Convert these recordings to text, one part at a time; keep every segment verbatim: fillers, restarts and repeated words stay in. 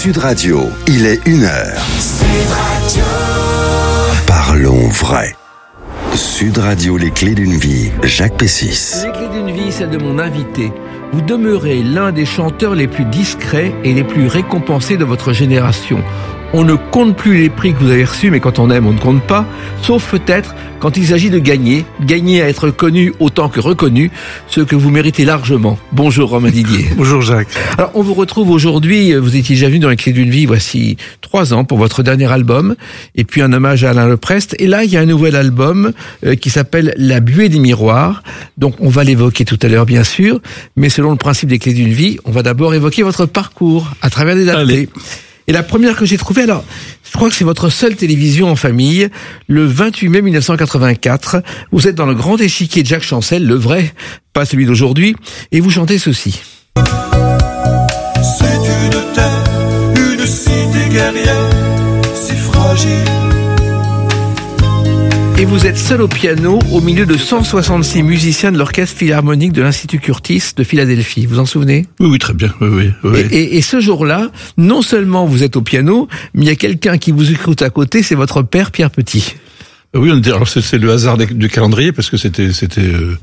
Sud Radio, il est une heure. Sud Radio. Parlons vrai. Sud Radio, les clés d'une vie, Jacques Pessis. Les clés d'une vie, celle de mon invité. Vous demeurez l'un des chanteurs les plus discrets et les plus récompensés de votre génération. On ne compte plus les prix que vous avez reçus, mais quand on aime, on ne compte pas, sauf peut-être quand il s'agit de gagner, gagner à être connu autant que reconnu, ce que vous méritez largement. Bonjour Romain Didier. Bonjour Jacques. Alors on vous retrouve aujourd'hui, vous étiez déjà venu dans les clés d'une vie voici trois ans pour votre dernier album, et puis un hommage à Alain Leprest, et là il y a un nouvel album euh, qui s'appelle La buée des miroirs, donc on va l'évoquer tout à l'heure bien sûr, mais selon le principe des clés d'une vie, on va d'abord évoquer votre parcours à travers des dates. Et la première que j'ai trouvée, alors, je crois que c'est votre seule télévision en famille, le vingt-huit mai mille neuf cent quatre-vingt-quatre. Vous êtes dans le grand échiquier de Jacques Chancel, le vrai, pas celui d'aujourd'hui, et vous chantez ceci. C'est une terre, une cité guerrière, si fragile. Et vous êtes seul au piano au milieu de cent soixante-six musiciens de l'orchestre philharmonique de l'Institut Curtis de Philadelphie. Vous en souvenez ? Oui, oui, très bien. Oui, oui, oui. Et, et, et ce jour-là, non seulement vous êtes au piano, mais il y a quelqu'un qui vous écoute à côté, c'est votre père Pierre Petit. Oui, on était, alors c'est, c'est le hasard du calendrier parce que c'était, c'était, euh,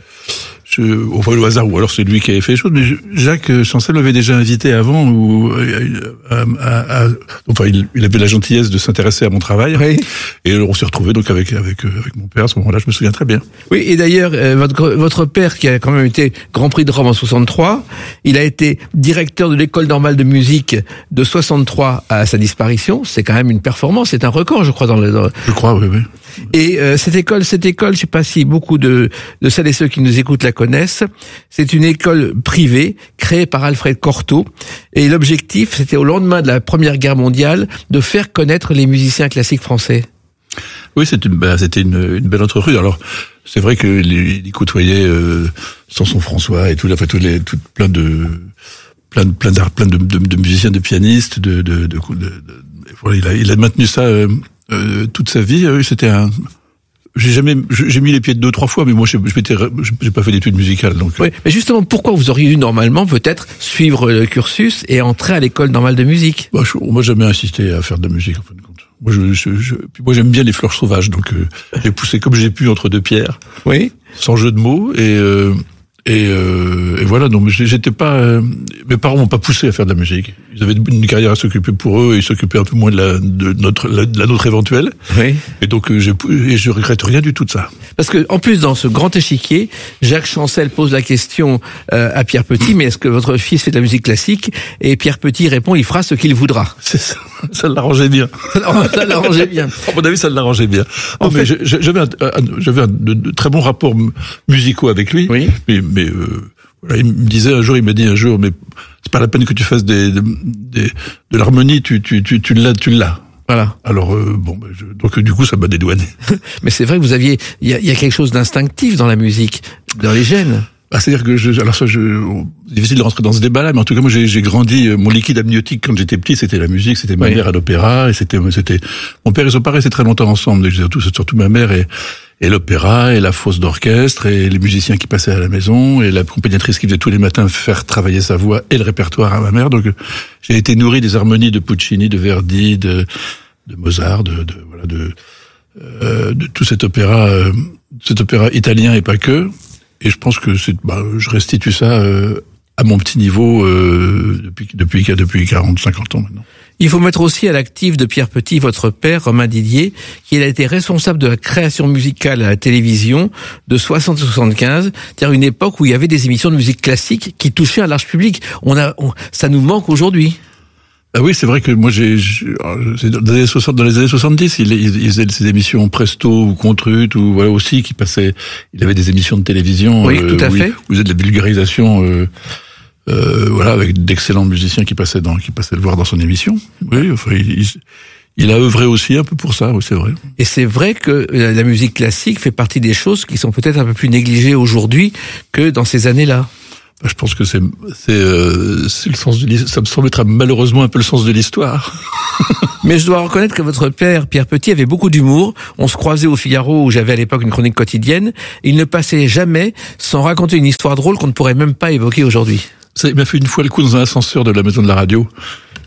je, enfin le hasard ou alors c'est lui qui avait fait les choses. Mais je, Jacques Chancel m'avait déjà invité avant ou à, à, à, enfin il, il avait la gentillesse de s'intéresser à mon travail. Oui. Et on s'est retrouvés donc avec avec avec mon père à ce moment-là. Je me souviens très bien. Oui, et d'ailleurs euh, votre votre père qui a quand même été Grand Prix de Rome en soixante-trois, il a été directeur de l'école normale de musique de soixante-trois à sa disparition. C'est quand même une performance, c'est un record, je crois dans le. Dans... Je crois, oui, oui. Et euh, cette école, cette école, je sais pas si beaucoup de, de celles et ceux qui nous écoutent la connaissent. C'est une école privée créée par Alfred Cortot. Et l'objectif, c'était au lendemain de la Première Guerre mondiale de faire connaître les musiciens classiques français. Oui, c'était une, bah, c'était une, une belle entreprise. Alors, c'est vrai que les, les côtoyait euh, Samson François et tout, enfin, tous les, tout, plein de, plein de, plein d'art, plein de, de, de musiciens, de pianistes, de, de, de, de, de, de voilà, il a, il a maintenu ça. Euh, Euh, toute sa vie, euh, c'était un. J'ai jamais, j'ai mis les pieds deux trois fois, mais moi, je, je m'étais, j'ai pas fait d'études musicales, donc. Oui, mais justement, pourquoi vous auriez dû normalement peut-être suivre le cursus et entrer à l'école normale de musique ? Bah, je, moi, j'ai jamais insisté à faire de la musique, en fin de compte. Moi, je, je, je puis moi, j'aime bien les fleurs sauvages, donc euh, j'ai poussé comme j'ai pu entre deux pierres. Oui. Sans jeu de mots et. Euh, Et, euh, et voilà, donc j'étais pas, euh, mes parents m'ont pas poussé à faire de la musique. Ils avaient une carrière à s'occuper pour eux, et ils s'occupaient un peu moins de la, de notre, la, de la nôtre éventuelle. Oui. Et donc, euh, j'ai, et je regrette rien du tout de ça. Parce que, en plus, dans ce grand échiquier, Jacques Chancel pose la question euh, à Pierre Petit, mais est-ce que votre fils fait de la musique classique ? Et Pierre Petit répond, il fera ce qu'il voudra. C'est ça. Ça l'arrangeait bien. Ça l'arrangeait bien. À mon avis, ça l'arrangeait bien. En non, fait, mais j'avais un, un, j'avais un, de, de très bons rapports musicaux avec lui. Oui. Mais, mais euh, voilà, il me disait un jour, il m'a dit un jour, mais c'est pas la peine que tu fasses des, des, des de l'harmonie, tu, tu, tu, tu l'as, tu l'as. Voilà. Alors euh, bon, ben je, donc du coup, ça m'a dédouané. Mais c'est vrai que vous aviez, il y a, y a quelque chose d'instinctif dans la musique, dans les gènes. Ah, c'est-à-dire que je, alors ça, je, difficile de rentrer dans ce débat-là, mais en tout cas, moi, j'ai, j'ai grandi, mon liquide amniotique quand j'étais petit, c'était la musique, c'était ma oui. mère à l'opéra, et c'était, c'était, mon père, ils sont pas restés très longtemps ensemble, surtout, surtout ma mère et, et l'opéra, et la fosse d'orchestre, et les musiciens qui passaient à la maison, et l'accompagnatrice qui faisait tous les matins faire travailler sa voix et le répertoire à ma mère. Donc, j'ai été nourri des harmonies de Puccini, de Verdi, de, de Mozart, de, de, voilà, de, euh, de tout cet opéra, euh, cet opéra italien et pas que. Et je pense que c'est, bah, je restitue ça euh, à mon petit niveau euh, depuis depuis depuis quarante, cinquante ans maintenant. Il faut mettre aussi à l'actif de Pierre Petit, votre père, Romain Didier, qui a été responsable de la création musicale à la télévision de soixante à soixante-quinze, c'est-à-dire une époque où il y avait des émissions de musique classique qui touchaient un large public. On a, on, ça nous manque aujourd'hui. Ah oui, c'est vrai que moi, j'ai, j'ai dans les années soixante, dans les années soixante-dix, il, il, il faisait ces émissions Presto ou Contrut ou voilà aussi qui passaient. Il avait des émissions de télévision. Oui, euh, tout à où fait. Il, vous êtes de la vulgarisation, euh, euh, voilà, avec d'excellents musiciens qui passaient dans, qui passaient le voir dans son émission. Oui, enfin, il, il, il a œuvré aussi un peu pour ça. Oui, c'est vrai. Et c'est vrai que la musique classique fait partie des choses qui sont peut-être un peu plus négligées aujourd'hui que dans ces années-là. Je pense que c'est c'est euh, c'est le sens de l'histoire. Ça me semble être malheureusement un peu le sens de l'histoire. Mais je dois reconnaître que votre père, Pierre Petit, avait beaucoup d'humour. On se croisait au Figaro, où j'avais à l'époque une chronique quotidienne. Il ne passait jamais sans raconter une histoire drôle qu'on ne pourrait même pas évoquer aujourd'hui. Ça, il m'a fait une fois le coup dans un ascenseur de la maison de la radio.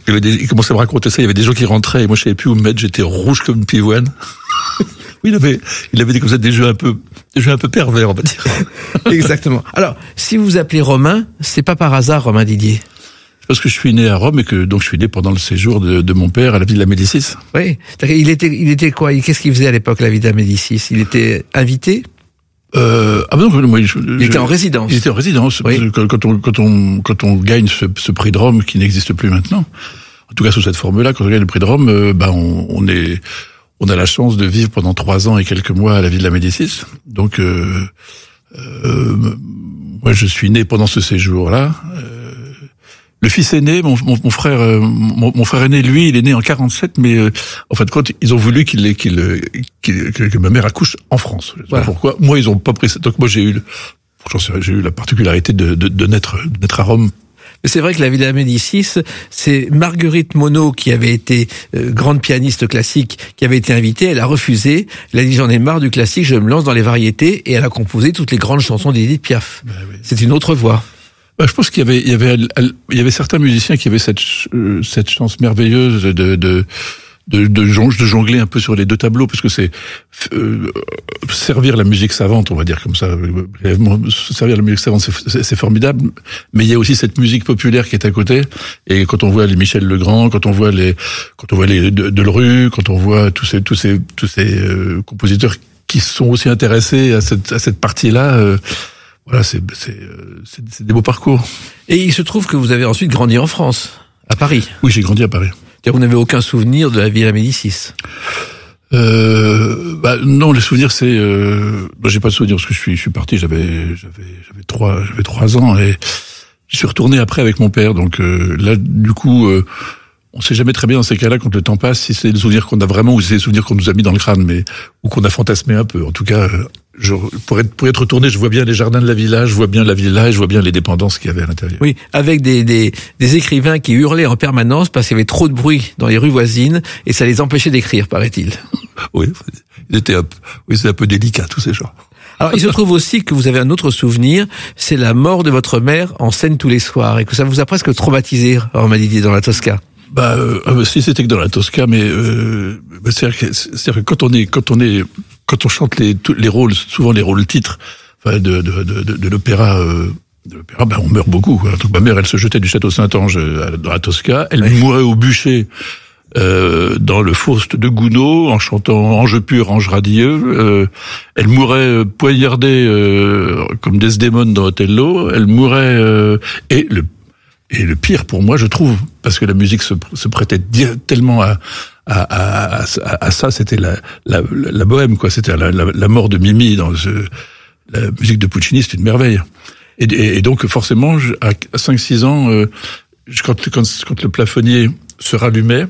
Il, y avait des, il commençait à me raconter ça, il y avait des gens qui rentraient et moi je savais plus où me mettre, j'étais rouge comme une pivoine. Oui, il avait, il avait des, comme ça, des jeux un peu, des jeux un peu pervers, on va dire. Exactement. Alors, si vous vous appelez Romain, c'est pas par hasard, Romain Didier. C'est parce que je suis né à Rome et que donc je suis né pendant le séjour de, de mon père à la Villa Médicis. Oui. Il était, il était quoi? Qu'est-ce qu'il faisait à l'époque, la Villa Médicis? Il était invité? Euh, ah ben non, moi, je, il était je, en résidence. Il était en résidence. Oui. Quand on, quand on, quand on gagne ce, ce prix de Rome qui n'existe plus maintenant, en tout cas sous cette forme-là, quand on gagne le prix de Rome, euh, ben on, on est, on a la chance de vivre pendant trois ans et quelques mois à la Villa Médicis. Donc, euh, euh, moi, je suis né pendant ce séjour-là. Euh, Le fils aîné, mon, mon, mon frère, euh, mon, mon frère aîné, lui, il est né en quarante-sept, mais euh, en fin de compte, ils ont voulu qu'il, qu'il, qu'il, que, que ma mère accouche en France. Je sais voilà. pas pourquoi. Moi, ils ont pas pris ça. Donc moi, j'ai eu, j'en sais, j'ai eu la particularité de, de, de naître, de naître à Rome. Mais c'est vrai que la Villa Médicis, c'est Marguerite Monod qui avait été euh, grande pianiste classique, qui avait été invitée. Elle a refusé. Elle a dit j'en ai marre du classique, je me lance dans les variétés, et elle a composé toutes les grandes chansons d'Édith Piaf. Ben oui. C'est une autre voix. Bah, je pense qu'il y avait, il y avait, il y avait certains musiciens qui avaient cette, euh, cette chance merveilleuse de, de, de, de, de jongler un peu sur les deux tableaux, parce que c'est euh, servir la musique savante, on va dire comme ça, brièvement, servir la musique savante, c'est, c'est formidable. Mais il y a aussi cette musique populaire qui est à côté. Et quand on voit les Michel Legrand, quand on voit les, quand on voit les Delru, quand on voit tous ces, tous ces, tous ces euh, compositeurs qui sont aussi intéressés à cette, à cette partie-là. Euh, Voilà, c'est, c'est, c'est, c'est des beaux parcours. Et il se trouve que vous avez ensuite grandi en France, à Paris. Oui, j'ai grandi à Paris. Et vous n'avez aucun souvenir de la Villa Médicis? Euh, bah, non, les souvenirs, c'est, euh, bah, j'ai pas de souvenirs parce que je suis, je suis parti, j'avais, j'avais, j'avais trois, j'avais trois ans et je suis retourné après avec mon père. Donc, euh, là, du coup, euh, on sait jamais très bien dans ces cas-là, quand le temps passe, si c'est des souvenirs qu'on a vraiment ou si c'est des souvenirs qu'on nous a mis dans le crâne, mais ou qu'on a fantasmé un peu. En tout cas, je, pour être pour être retourné, je vois bien les jardins de la villa, je vois bien la villa, et je vois bien les dépendances qu'il y avait à l'intérieur. Oui, avec des des des écrivains qui hurlaient en permanence parce qu'il y avait trop de bruit dans les rues voisines et ça les empêchait d'écrire, paraît-il. Oui, ils étaient un peu, oui, c'est un peu délicat tous ces gens. Alors, il se trouve aussi que vous avez un autre souvenir, c'est la mort de votre mère en scène tous les soirs et que ça vous a presque traumatisé, Romain Didier, dans la Tosca. Bah, euh, si c'était que dans la Tosca, mais euh, c'est-à-dire que, c'est-à-dire que quand on est, quand on est, quand on chante les les rôles, souvent les rôles titres, enfin de de de, de, de l'opéra, euh, de l'opéra, ben on meurt beaucoup. Quoi. Donc ma mère, elle se jetait du château Saint-Ange dans la Tosca, elle oui. mourait au bûcher euh, dans le Faust de Gounod en chantant Ange pur, ange radieux. Euh, elle mourait poignardée euh, comme Desdémone dans Othello. Elle mourait euh, et le Et le pire pour moi, je trouve, parce que la musique se, se prêtait tellement à, à, à, à, à ça, c'était la, la, la bohème, quoi. C'était la, la, la mort de Mimi dans ce, la musique de Puccini, c'est une merveille. Et, et, et donc, forcément, je, à cinq six ans, euh, quand, quand, quand le plafonnier se rallumait,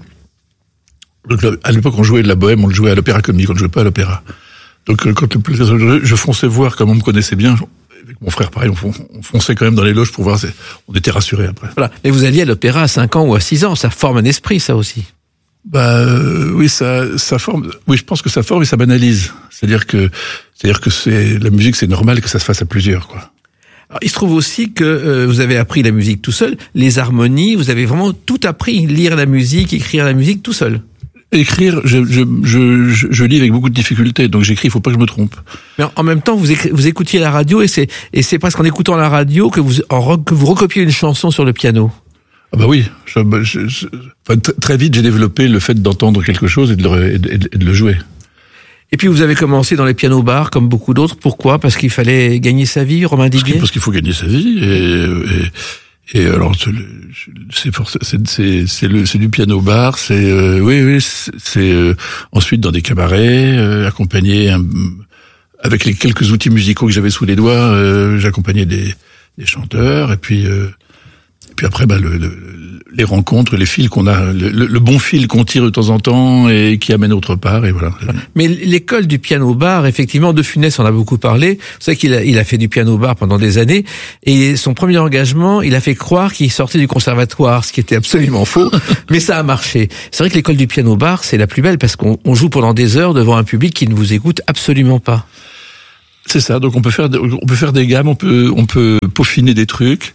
donc à l'époque, on jouait de la bohème, on le jouait à l'opéra comique, on ne jouait pas à l'opéra. Donc, quand le plafonnier, je fonçais voir, comme on me connaissait bien, avec mon frère, pareil, on fonçait quand même dans les loges pour voir, on était rassurés après. Voilà. Et vous alliez à l'opéra à cinq ans ou à six ans, ça forme un esprit, ça aussi. Bah, euh, oui, ça, ça forme, oui, je pense que ça forme et ça banalise. C'est-à-dire que, c'est-à-dire que c'est, la musique, c'est normal que ça se fasse à plusieurs, quoi. Alors, il se trouve aussi que euh, vous avez appris la musique tout seul, les harmonies, vous avez vraiment tout appris, lire la musique, écrire la musique tout seul. Écrire, je, je, je, je, je lis avec beaucoup de difficultés, donc j'écris, il faut pas que je me trompe. Mais en même temps, vous, écri- vous écoutiez la radio et c'est, et c'est presque en écoutant la radio que vous, en, que vous recopiez une chanson sur le piano. Ah bah oui, je, je, je, enfin, t- très vite j'ai développé le fait d'entendre quelque chose et de le, et de, et de le jouer. Et puis vous avez commencé dans les pianos-bars comme beaucoup d'autres. Pourquoi ? Parce qu'il fallait gagner sa vie, Romain Didier ? Parce, parce qu'il faut gagner sa vie et... et... Et alors c'est c'est c'est c'est le c'est du piano bar, c'est euh, oui oui c'est euh, ensuite dans des cabarets euh, accompagné un, avec les quelques outils musicaux que j'avais sous les doigts, euh, j'accompagnais des des chanteurs et puis euh, et puis après bah le, le les rencontres, les fils qu'on a, le, le bon fil qu'on tire de temps en temps et qui amène autre part, et voilà. Mais l'école du piano-bar, effectivement, De Funès en a beaucoup parlé. Vous savez qu'il a, il a fait du piano-bar pendant des années, et son premier engagement, il a fait croire qu'il sortait du conservatoire, ce qui était absolument faux, mais ça a marché. C'est vrai que l'école du piano-bar, c'est la plus belle, parce qu'on on joue pendant des heures devant un public qui ne vous écoute absolument pas. C'est ça, donc on peut faire, on peut faire des gammes, on peut, on peut peaufiner des trucs.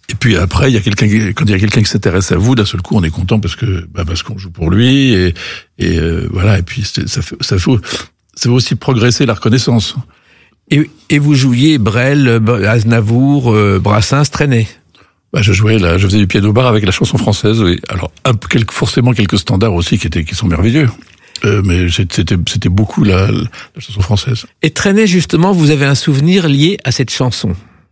Et puis après, il y a quelqu'un qui, quand il y a quelqu'un qui s'intéresse à vous, d'un seul coup, on est content parce que, bah, parce qu'on joue pour lui et, et euh, voilà. Et puis ça fait, ça fait, ça fait aussi progresser la reconnaissance. Et, et vous jouiez Brel, Aznavour, euh, Brassens, Trenet. Bah, je jouais là, je faisais du piano-bar avec la chanson française. Oui. Alors, un, quelques, forcément quelques standards aussi qui étaient, qui sont merveilleux. Euh, mais c'était, c'était beaucoup la, la chanson française. Et Trenet, justement, vous avez un souvenir lié à cette chanson.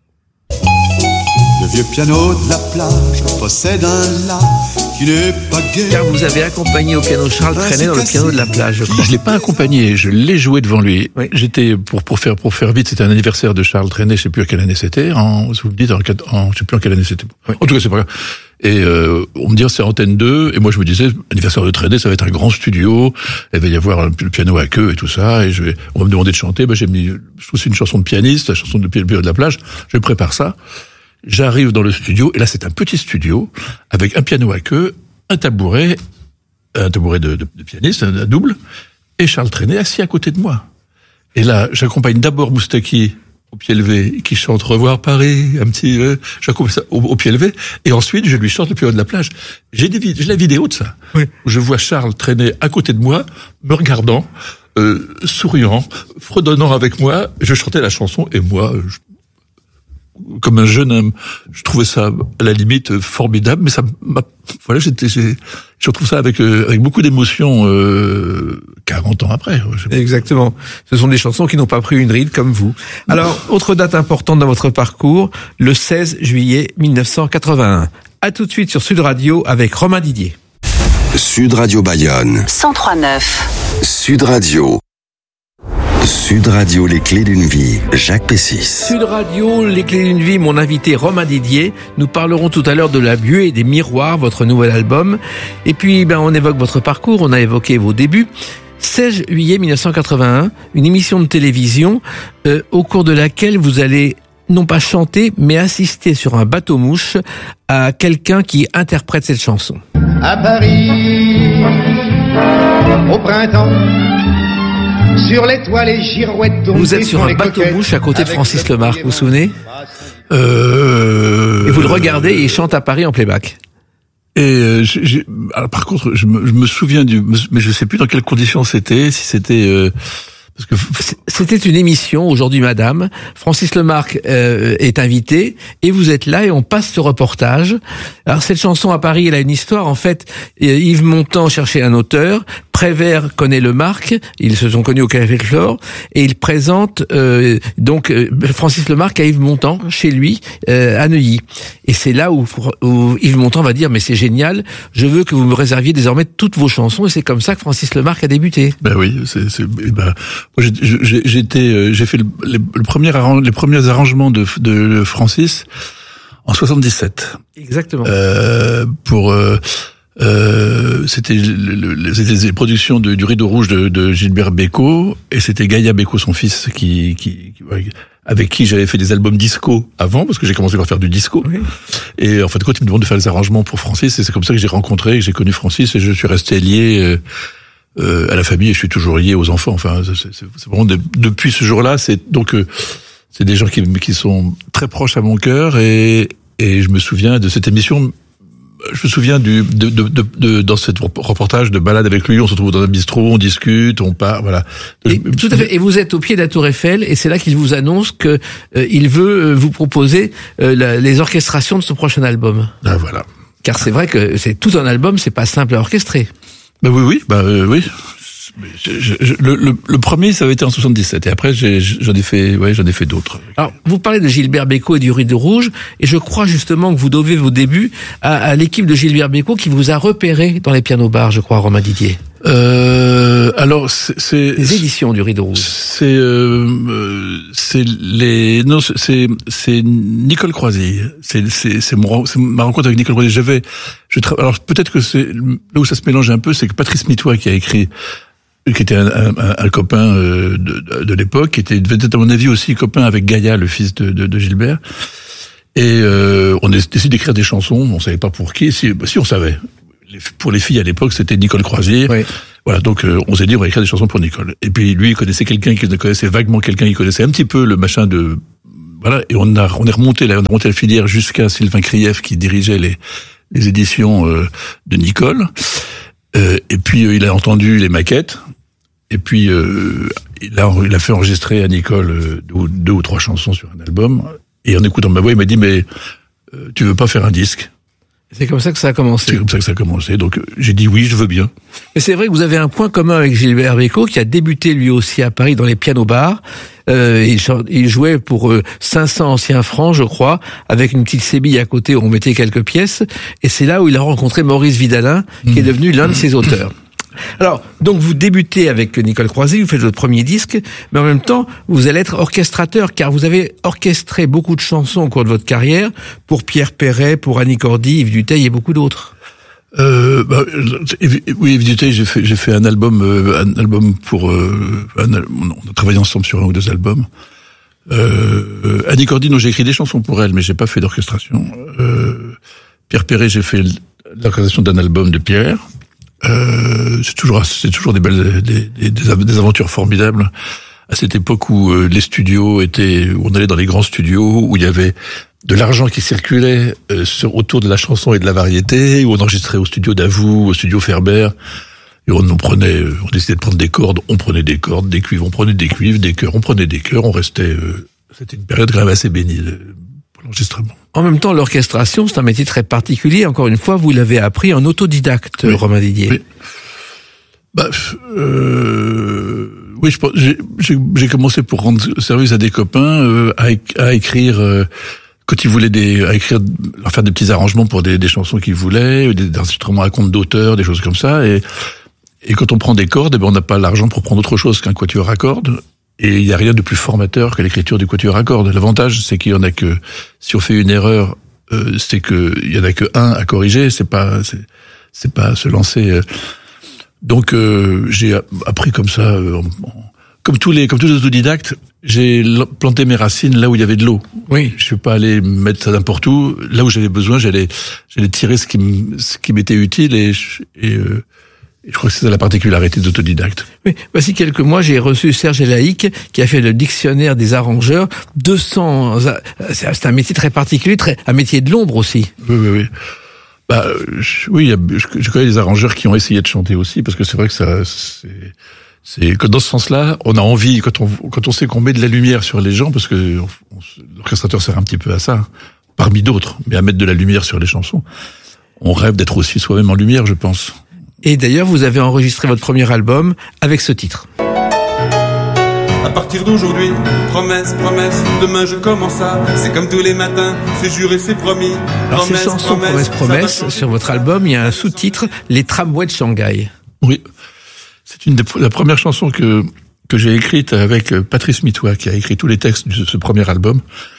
Le vieux piano de la plage possède un la qui n'est pas gai. Car vous avez accompagné au piano Charles Trenet dans le piano de la plage, je crois. Je l'ai pas accompagné, je l'ai joué devant lui. Oui. J'étais, pour, pour faire, pour faire vite, c'était un anniversaire de Charles Trenet, je sais plus à quelle année c'était, en, vous me dites, en, en, je sais plus en quelle année c'était. Oui. En tout cas, c'est pas grave. Et, euh, on me dit, c'est Antenne deux, et moi je me disais, anniversaire de Trenet, ça va être un grand studio, il va y avoir le piano à queue et tout ça, et je vais, on va me demander de chanter, ben j'ai mis, je trouve c'est une chanson de pianiste, la chanson de piano de la plage, je prépare ça. J'arrive dans le studio, et là c'est un petit studio, avec un piano à queue, un tabouret, un tabouret de, de, de pianiste, un, un double, et Charles Trenet assis à côté de moi. Et là, j'accompagne d'abord Moustaki au pied levé, qui chante Revoir Paris, un petit, euh, j'accompagne ça au, au pied levé, et ensuite je lui chante le piano de la plage. J'ai des, j'ai la vidéo de ça. Oui. Où je vois Charles Trenet à côté de moi, me regardant, euh, souriant, fredonnant avec moi, je chantais la chanson, et moi, je, comme un jeune homme, je trouvais ça à la limite formidable, mais ça m'a, voilà, j'étais, j'ai, je retrouve ça avec euh, avec beaucoup d'émotion euh, quarante ans après. Exactement. Ce sont des chansons qui n'ont pas pris une ride comme vous. Alors, autre date importante dans votre parcours, le seize juillet mille neuf cent quatre-vingt-un. À tout de suite sur Sud Radio avec Romain Didier. Sud Radio Bayonne. cent trois neuf. Sud Radio. Sud Radio, les clés d'une vie, Jacques Pessis. Sud Radio, les clés d'une vie, mon invité Romain Didier. Nous parlerons tout à l'heure de La Buée et des Miroirs, votre nouvel album. Et puis, ben, on évoque votre parcours, on a évoqué vos débuts. seize juillet mille neuf cent quatre-vingt-un, une émission de télévision euh, au cours de laquelle vous allez non pas chanter, mais assister sur un bateau-mouche à quelqu'un qui interprète cette chanson. À Paris, au printemps, sur les toits, les girouettes. Vous êtes sur un bateau-mouche à côté de Francis Lemarque, vous vous souvenez? Euh... Et vous le regardez et il chante à Paris en playback. Et euh, j'ai, j'ai, alors par contre, je me, je me souviens du, mais je sais plus dans quelles conditions c'était, si c'était. Euh, Parce que c'était une émission aujourd'hui, madame. Francis Lemarque euh, est invité et vous êtes là et on passe ce reportage. Alors cette chanson à Paris, elle a une histoire. En fait, Yves Montand cherchait un auteur. Prévert connaît Lemarque. Ils se sont connus au Café Chlore et il présente euh, donc euh, Francis Lemarque à Yves Montand chez lui euh, à Neuilly. Et c'est là où, où Yves Montand va dire mais c'est génial. Je veux que vous me réserviez désormais toutes vos chansons et c'est comme ça que Francis Lemarque a débuté. Ben oui, c'est, c'est ben. Moi, j'ai, j'ai, j'ai été, j'ai fait le, le, le premier, les premiers arrangements de, de Francis en soixante-dix-sept. Exactement. Euh, pour, euh, euh, c'était, le, le, c'était les productions de, du Rideau Rouge de, de Gilbert Bécaud, et c'était Gaïa Bécaud, son fils, qui, qui, qui avec qui j'avais fait des albums disco avant, parce que j'ai commencé par faire du disco. Oui. Et en fait, quand il me demande de faire les arrangements pour Francis, et c'est comme ça que j'ai rencontré, que j'ai connu Francis, et je suis resté lié. Euh, Euh, à la famille, et je suis toujours lié aux enfants. Enfin, c'est, c'est, c'est vraiment de, depuis ce jour-là, c'est donc euh, c'est des gens qui qui sont très proches à mon cœur, et et je me souviens de cette émission. Je me souviens du de de de, de dans cette reportage de balade avec lui. On se trouve dans un bistrot, on discute, on part, voilà. Et, je, tout à fait. Et vous êtes au pied de la Tour Eiffel, et c'est là qu'il vous annonce que euh, il veut vous proposer euh, la, les orchestrations de son prochain album. Ah voilà. Car c'est vrai que c'est tout un album, c'est pas simple à orchestrer. Bah oui, oui, bah euh, oui. Je, je, je, le, le, le premier, ça avait été en soixante-dix-sept, et après, j'ai, j'en ai fait, ouais, j'en ai fait d'autres. Alors, vous parlez de Gilbert Bécaud et du Rideau Rouge, et je crois justement que vous devez vos débuts à, à l'équipe de Gilbert Bécaud qui vous a repéré dans les pianos-bars, je crois, Romain Didier. Euh, alors, c'est, c'est les éditions du Rideau Rouge. C'est, euh, c'est les, non, c'est, c'est Nicole Croisy. C'est, c'est, c'est mon, c'est ma rencontre avec Nicole Croisy. J'avais, je tra... alors peut-être que c'est là où ça se mélange un peu, c'est que Patrice Mitois qui a écrit, qui était un, un, un copain de, de, de l'époque, qui était, devait être à mon avis aussi copain avec Gaïa, le fils de, de, de Gilbert. Et euh, on a décidé d'écrire des chansons. On savait pas pour qui. Si, si on savait. Pour les filles à l'époque, c'était Nicole Croisier. Oui. Voilà, donc euh, on s'est dit on va écrire des chansons pour Nicole. Et puis lui, il connaissait quelqu'un qui connaissait vaguement quelqu'un, il connaissait un petit peu le machin de voilà, et on a, on est remonté, là, on a remonté la filière jusqu'à Sylvain Krief qui dirigeait les, les éditions euh, de Nicole. Euh, et puis euh, il a entendu les maquettes. Et puis euh, il a, il a fait enregistrer à Nicole euh, deux, deux ou trois chansons sur un album. Et en écoutant ma voix, il m'a dit mais euh, tu veux pas faire un disque? C'est comme ça que ça a commencé. C'est comme ça que ça a commencé. Donc j'ai dit oui, je veux bien. Et c'est vrai que vous avez un point commun avec Gilbert Bécaud, qui a débuté lui aussi à Paris dans les pianos-bars. Euh, il, il jouait pour euh, cinq cents anciens francs, je crois, avec une petite sébille à côté où on mettait quelques pièces. Et c'est là où il a rencontré Maurice Vidalin, qui mmh. est devenu l'un de ses auteurs. Alors, donc vous débutez avec Nicole Croisille, vous faites votre premier disque, mais en même temps, vous allez être orchestrateur, car vous avez orchestré beaucoup de chansons au cours de votre carrière, pour Pierre Perret, pour Annie Cordy, Yves Duteil et beaucoup d'autres. Euh, bah, oui, Yves Duteil, j'ai fait, j'ai fait un album, euh, un album pour, euh, un, on a travaillé ensemble sur un ou deux albums. Euh, Annie Cordy, non, j'ai écrit des chansons pour elle, mais j'ai pas fait d'orchestration. Euh, Pierre Perret, j'ai fait l'orchestration d'un album de Pierre. Euh, c'est toujours, c'est toujours des belles, des, des, des aventures formidables. À cette époque où euh, les studios étaient, où on allait dans les grands studios, où il y avait de l'argent qui circulait euh, sur, autour de la chanson et de la variété, où on enregistrait au studio Davout, au studio Ferber, et on, on prenait, on décidait de prendre des cordes, on prenait des cordes, des cuivres, on prenait des cuivres, des chœurs, on prenait des chœurs, on restait. Euh, c'était une période quand même assez bénie pour l'enregistrement. En même temps, l'orchestration, c'est un métier très particulier. Encore une fois, vous l'avez appris en autodidacte, oui. Romain Didier. Oui. Bah, euh, oui, je pense, j'ai, j'ai, j'ai commencé pour rendre service à des copains euh, à, à écrire euh, quand ils voulaient des, à écrire, leur faire des petits arrangements pour des, des chansons qu'ils voulaient, des, des instruments à compte d'auteur, des choses comme ça. Et, et quand on prend des cordes, eh ben on n'a pas l'argent pour prendre autre chose qu'un quatuor à cordes. Et il n'y a rien de plus formateur que l'écriture du quatuor à cordes. L'avantage, c'est qu'il y en a que, si on fait une erreur, euh, c'est que il y en a que un à corriger. C'est pas, c'est, c'est pas se lancer. Euh. Donc euh, j'ai appris comme ça, euh, comme tous les, comme tous les autodidactes, j'ai planté mes racines là où il y avait de l'eau. Oui. Je suis pas allé mettre ça n'importe où. Là où j'avais besoin, j'allais, j'allais tirer ce qui, m, ce qui m'était utile et, et euh, je crois que c'est la particularité d'autodidacte. Oui, voici quelques mois, j'ai reçu Serge Elaïc, qui a fait le dictionnaire des arrangeurs. deux cents, c'est un métier très particulier, très, un métier de l'ombre aussi. Oui, oui, oui. Bah, je, oui, je, je connais des arrangeurs qui ont essayé de chanter aussi, parce que c'est vrai que ça, c'est, c'est que dans ce sens-là, on a envie, quand on, quand on sait qu'on met de la lumière sur les gens, parce que on, on, l'orchestrateur sert un petit peu à ça, parmi d'autres, mais à mettre de la lumière sur les chansons. On rêve d'être aussi soi-même en lumière, je pense. Et d'ailleurs, vous avez enregistré votre premier album avec ce titre. À partir d'aujourd'hui, promesse, promesse, demain je commence à, c'est comme tous les matins, c'est juré, c'est promis. Alors ces chansons promesse, promesse, promesse sur votre album, il y a un sous-titre, Les tramways de Shanghai. Oui, c'est une des la première chanson que que j'ai écrite avec Patrice Mitois, qui a écrit tous les textes de ce premier album.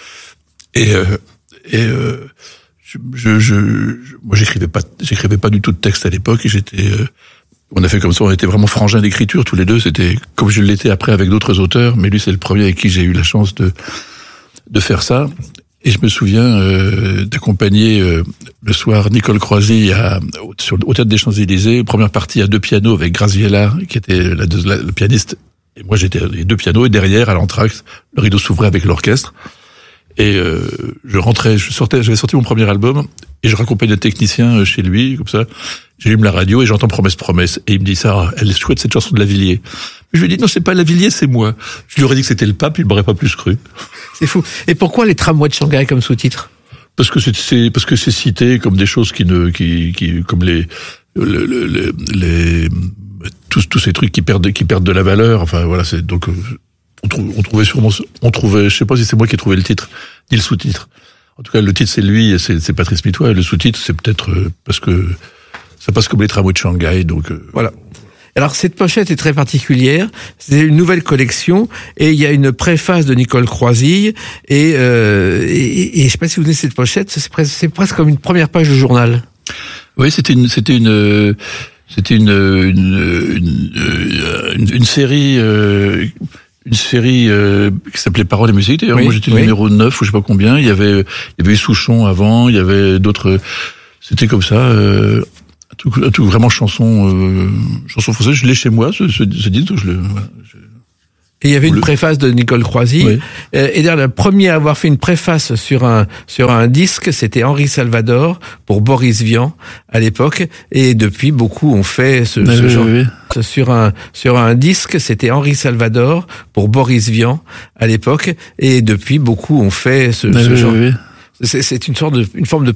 Et euh, et euh, je, je, je, moi j'écrivais pas, j'écrivais pas du tout de texte à l'époque, et j'étais, euh, on a fait comme ça, on était vraiment frangins d'écriture tous les deux. C'était comme je l'étais après avec d'autres auteurs, mais lui c'est le premier avec qui j'ai eu la chance de de faire ça. Et je me souviens euh, d'accompagner euh, le soir Nicole Croisille à, sur, au Théâtre des Champs-Élysées, première partie à deux pianos avec Graziella, qui était la, la, le pianiste, et moi j'étais les deux pianos, et derrière à l'entracte, le rideau s'ouvrait avec l'orchestre. Et euh, je rentrais, je sortais, j'avais sorti mon premier album, et je raccompagnais le technicien chez lui, comme ça. J'allume la radio et j'entends Promesse, Promesse. Et il me dit ça, elle est chouette cette chanson de Lavilliers. Je lui ai dit non, c'est pas Lavilliers, c'est moi. Je lui aurais dit que c'était le pape, il m'aurait pas plus cru. C'est fou. Et pourquoi les tramways de Shanghai comme sous-titre? Parce que c'est, c'est parce que c'est cité comme des choses qui ne, qui, qui, comme les, les, les, les tous, tous ces trucs qui perdent, qui perdent de la valeur. Enfin voilà, c'est donc on, trouve, on trouvait sûrement, on trouvait, je sais pas si c'est moi qui ai trouvé le titre ni le sous-titre. En tout cas, le titre c'est lui, et c'est, c'est Patrice Mitois, et le sous-titre c'est peut-être parce que ça passe comme les tramways de Shanghai, donc euh, voilà. Alors cette pochette est très particulière, c'est une nouvelle collection et il y a une préface de Nicole Croisille et, euh, et, et je sais pas si vous venez de cette pochette, c'est presque, c'est presque comme une première page de journal. Oui, c'était une, c'était une, c'était une, une, une, une, une série, euh, une série euh, qui s'appelait Paroles et musique. D'ailleurs, oui, moi j'étais oui. numéro neuf ou je sais pas combien. Il y avait, il y avait Souchon avant, il y avait d'autres. C'était comme ça. Euh, Tout, tout vraiment chanson, euh, chanson française. Je l'ai chez moi, ce, ce, ce disque. Je le, voilà, je... Et il y avait une Le... préface de Nicole Croisy. Oui. Et d'ailleurs, le premier à avoir fait une préface sur un sur un disque, c'était Henri Salvador pour Boris Vian à l'époque. Et depuis, beaucoup ont fait ce, oui, ce oui, genre. Oui. Sur un sur un disque, c'était Henri Salvador pour Boris Vian à l'époque. Et depuis, beaucoup ont fait ce, oui, ce oui, genre. Oui. C'est, c'est une sorte de une forme de